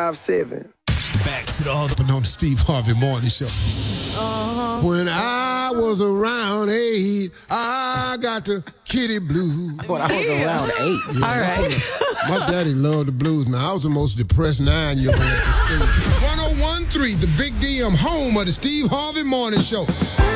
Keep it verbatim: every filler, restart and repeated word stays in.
five seven. Back to the other on the Steve Harvey Morning Show. Uh-huh. When I was around eight, I got the kitty blues. When I was around eight. Yeah, All right. My daddy loved the blues, man. I was the most depressed nine-year-old at the school. one oh one point three, the Big D M, home of the Steve Harvey Morning Show.